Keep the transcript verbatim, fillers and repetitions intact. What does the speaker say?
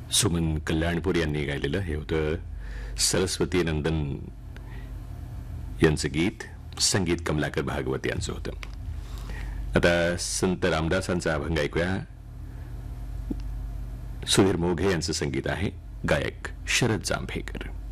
सुमन कल्याणपूर यांनी गायलेलं हे होतं सरस्वती नंदन यांचं गीत. संगीत कमलाकर भागवत यांचं होतं. आता संत रामदासांचा अभंग ऐकूया. सुधीर मोघे यांचं संगीत आहे. गायक शरद जांभेकर.